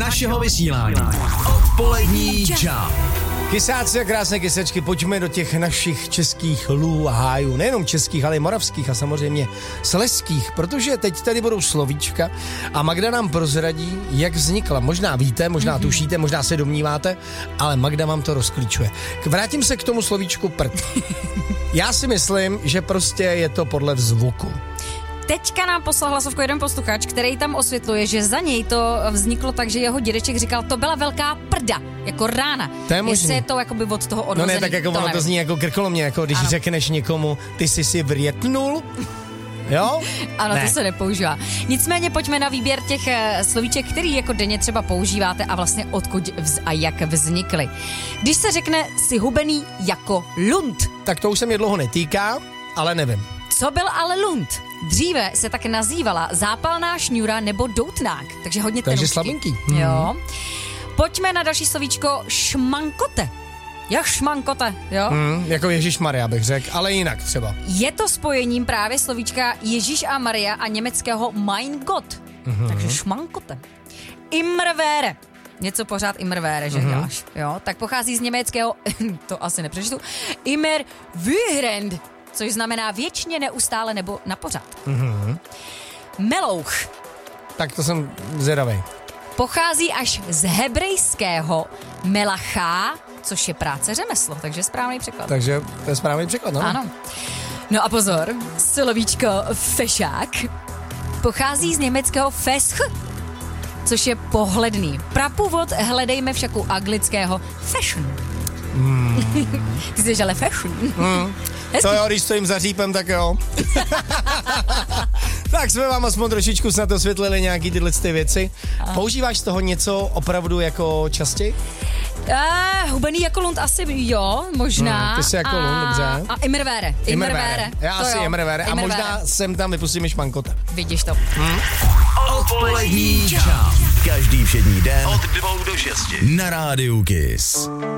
našeho vysílání. Odpolední čau. Kysáci a krásné kysačky, pojďme do těch našich českých lů a hájů. Nejenom českých, ale i moravských a samozřejmě slezských, protože teď tady budou slovíčka a Magda nám prozradí, jak vznikla. Možná víte, možná tušíte, možná se domníváte, ale Magda vám to rozklíčuje. Vrátím se k tomu slovíčku prd. Já si myslím, že prostě je to podle zvuku. Teďka nám poslal hlasovku jeden posluchač, který tam osvětluje, že za něj to vzniklo tak, že jeho dědeček říkal, to byla velká prda, jako rána. To je možný. Jestli je to jakoby od toho odvozený. No ne, tak jako ono to zní jako krkolomně, jako když řekneš někomu, ty jsi si vrětnul, jo? Ano, ne. To se nepoužívá. Nicméně pojďme na výběr těch slovíček, který jako denně třeba používáte a vlastně odkud a jak vznikly. Když se řekne si hubený jako lund. Tak to už se mě dlouho netýká, ale nevím. Co byl ale lund? Dříve se tak nazývala zápalná šňůra nebo doutnák, takže hodně tenučky. Takže slabinký. Jo. Pojďme na další slovíčko šmankote. Jak šmankote, jo? Jako Ježišmarja bych řekl, ale jinak třeba. Je to spojením právě slovíčka Ježíš a Maria a německého Mein Gott. Takže šmankote. Immerwähre. Něco pořád immerwähre, že děláš, jo? Tak pochází z německého, to asi nepřečtu, immerwährend, což znamená věčně, neustále nebo na pořád. Melouch. Tak to jsem zvědavej. Pochází až z hebrejského melachá, což je práce řemeslo, takže správný překlad. Takže to je správný překlad, no? Ano. No a pozor, slovíčko fešák pochází z německého fesch, což je pohledný. Prapůvod hledejme však u anglického fashion. Ty jsi ale fashion. To jo, když stojím za řípem, tak jo. Tak jsme vám aspoň trošičku snad osvětlili nějaký tyhle ty věci. Používáš z toho něco opravdu jako častěji? Hubený jako lund asi jo, možná. Ty jsi jako lund, dobře. A immerwähre. Já asi immerwähre. A možná sem tam vypustíme šmankota. Vidíš to. Odpolední čau. Každý všední den od 2 do 6 na Rádiu Kiss.